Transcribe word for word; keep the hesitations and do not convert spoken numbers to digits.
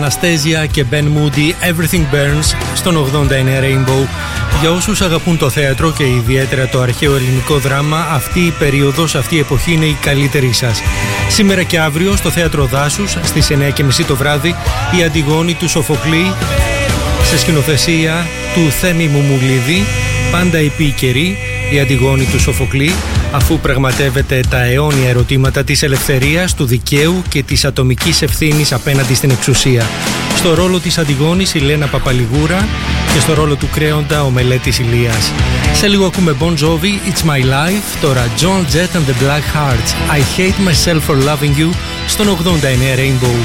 Anastasia και Ben Moody, Everything Burns στον ογδόντα εννέα Rainbow. Για όσους αγαπούν το θέατρο και ιδιαίτερα το αρχαίο ελληνικό δράμα, αυτή η περίοδος, αυτή η εποχή είναι η καλύτερη σας. Σήμερα και αύριο στο Θέατρο Δάσους στις εννέα και μισή το βράδυ η Αντιγόνη του Σοφοκλή σε σκηνοθεσία του Θέμη Μουμουλίδη, πάντα επίκαιρη η Αντιγόνη του Σοφοκλή, αφού πραγματεύεται τα αιώνια ερωτήματα της ελευθερίας, του δικαίου και της ατομικής ευθύνης απέναντι στην εξουσία. Στο ρόλο της Αντιγόνης η Λένα Παπαλιγούρα και στο ρόλο του Κρέοντα ο Μελέτης Ηλίας. Σε λίγο ακούμε Bon Jovi, It's My Life, τώρα John Jett and the Black Hearts, I Hate Myself for Loving You στον ογδόντα εννέα Rainbow.